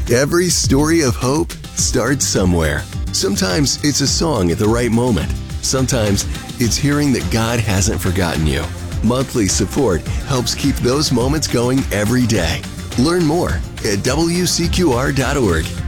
Every story of hope starts somewhere. Sometimes it's a song at the right moment. Sometimes it's hearing that God hasn't forgotten you. Monthly support helps keep those moments going every day. Learn more at WCQR.org.